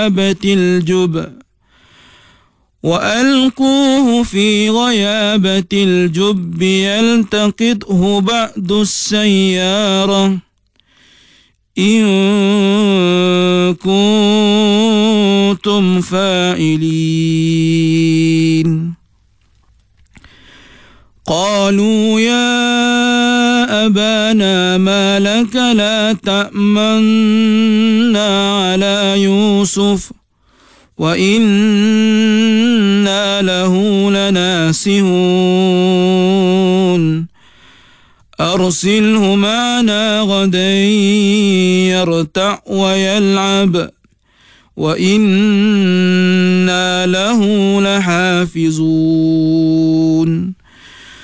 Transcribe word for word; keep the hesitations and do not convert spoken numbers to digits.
الجب وألقوه في غيابة الجب يلتقطه بعض السيارة إن كنتم فاعلين. قالوا يا أبانا ما لك لا تأمنا على يوسف وإنا له لناصحون أرسله معنا غدا يرتع ويلعب وإنا له لحافظون.